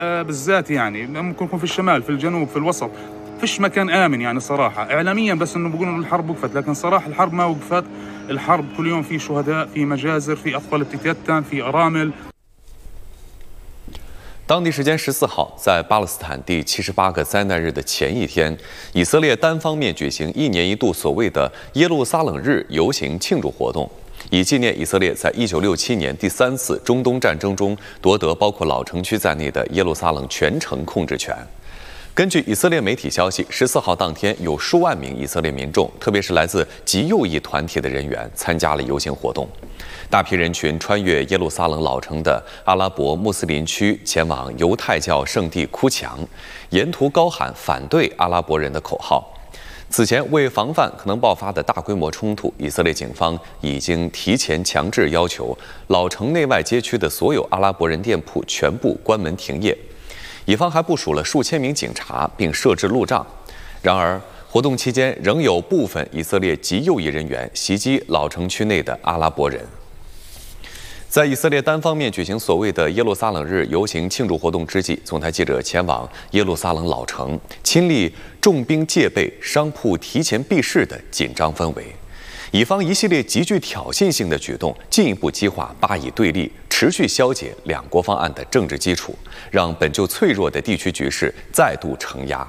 بالذات يعني ممكن يكون في الشمال، في الجنوب، في الوسط. فيش مكان آمن يعني صراحة إعلاميا، بس إنه بيقولوا الحرب وقفت، لكن صراحة الحرب ما وقفت. الحرب كل يوم في شهداء، في مجازر، في أطفال بتتيتم، في أرامل。 当地时间14号，在巴勒斯坦第78个灾难日的前一天，以色列单方面举行1年1度所谓的耶路撒冷日游行庆祝活动，以纪念以色列在1967年第3次中东战争中夺得包括老城区在内的耶路撒冷全城控制权。根据以色列媒体消息，14号当天有数万名以色列民众，特别是来自极右翼团体的人员参加了游行活动。大批人群穿越耶路撒冷老城的阿拉伯穆斯林区，前往犹太教圣地哭墙，沿途高喊反对阿拉伯人的口号。此前，为防范可能爆发的大规模冲突，以色列警方已经提前强制要求老城内外街区的所有阿拉伯人店铺全部关门停业。以方还部署了数千名警察，并设置路障。然而，活动期间仍有部分以色列极右翼人员袭击老城区内的阿拉伯人。在以色列单方面举行所谓的耶路撒冷日游行庆祝活动之际，总台记者前往耶路撒冷老城，亲历重兵戒备、商铺提前闭市的紧张氛围。以方一系列极具挑衅性的举动，进一步激化巴以对立，持续消解两国方案的政治基础，让本就脆弱的地区局势再度承压。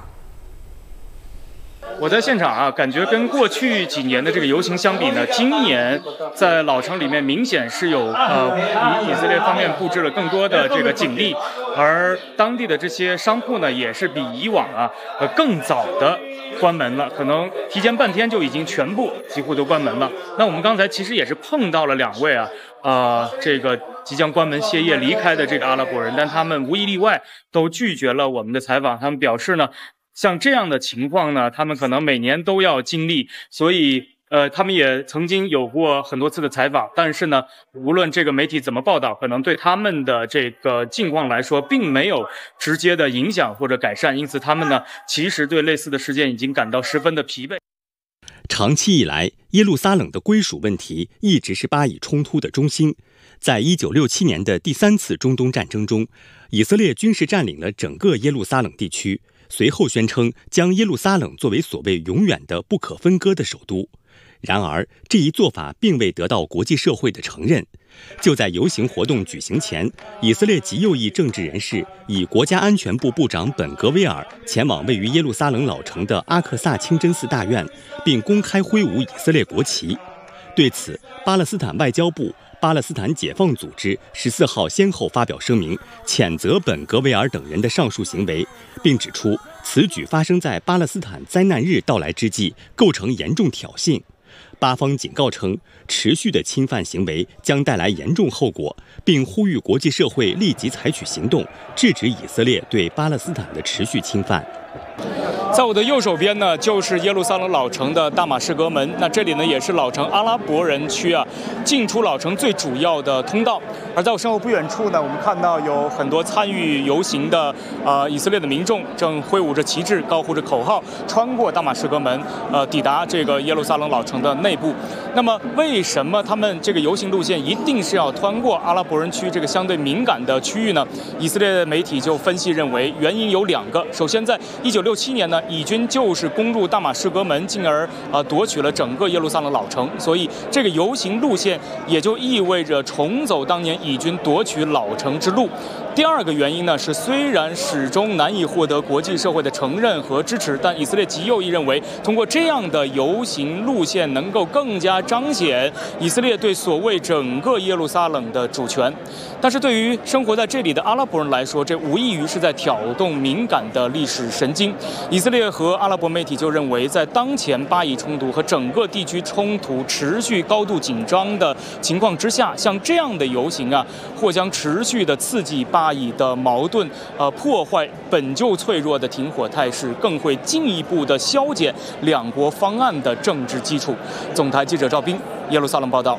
我在现场啊，感觉跟过去几年的这个游行相比呢，今年在老城里面明显是有以色列方面布置了更多的这个警力，而当地的这些商铺呢，也是比以往啊更早的关门了，可能提前半天就已经全部几乎都关门了。那我们刚才其实也是碰到了2位这个即将关门歇业离开的这个阿拉伯人，但他们无一例外都拒绝了我们的采访。他们表示呢，像这样的情况呢，他们可能每年都要经历，所以他们也曾经有过很多次的采访，但是呢，无论这个媒体怎么报道，可能对他们的这个境况来说，并没有直接的影响或者改善，因此他们呢，其实对类似的事件已经感到十分的疲惫。 长期以来，耶路撒冷的归属问题一直是巴以冲突的中心。在1967年的第3次中东战争中，以色列军事占领了整个耶路撒冷地区，随后宣称将耶路撒冷作为所谓永远的不可分割的首都。然而，这一做法并未得到国际社会的承认。就在游行活动举行前，以色列极右翼政治人士以国家安全部部长本格威尔前往位于耶路撒冷老城的阿克萨清真寺大院，并公开挥舞以色列国旗。对此，巴勒斯坦外交部、巴勒斯坦解放组织14号先后发表声明，谴责本格维尔等人的上述行为，并指出此举发生在巴勒斯坦灾难日到来之际，构成严重挑衅。巴方警告称，持续的侵犯行为将带来严重后果，并呼吁国际社会立即采取行动，制止以色列对巴勒斯坦的持续侵犯。 在我的右手边呢，就是耶路撒冷老城的大马士革门。那这里呢，也是老城阿拉伯人区进出老城最主要的通道。而在我身后不远处呢，我们看到有很多参与游行的以色列的民众正挥舞着旗帜，高呼着口号，穿过大马士革门，抵达这个耶路撒冷老城的内部。那么，为什么他们这个游行路线一定是要穿过阿拉伯人区这个相对敏感的区域呢？以色列媒体就分析认为，原因有2个。首先，在1967年呢，以军就是攻入大马士革门，进而夺取了整个耶路撒冷老城，所以这个游行路线也就意味着重走当年以军夺取老城之路。第2个原因呢是，虽然始终难以获得国际社会的承认和支持，但以色列极右翼认为，通过这样的游行路线能够更加彰显以色列对所谓整个耶路撒冷的主权。但是对于生活在这里的阿拉伯人来说，这无异于是在挑动敏感的历史神经。以色列和阿拉伯媒体就认为，在当前巴以冲突和整个地区冲突持续高度紧张的情况之下，像这样的游行或将持续的刺激巴以的矛盾，破坏本就脆弱的停火态势，更会进一步的消减两国方案的政治基础。总台记者赵斌，耶路撒冷报道。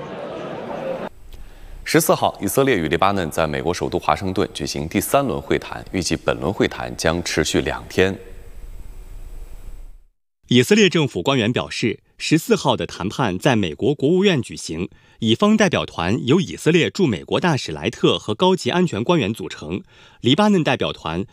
14号，以色列与黎巴嫩在美国首都华盛顿举行第3轮会谈，预计本轮会谈将持续2天。 以色列政府官员表示 14号的谈判在美国国务院举行，以方代表团由以色列驻美国大使莱特和高级安全官员组成，黎巴嫩代表团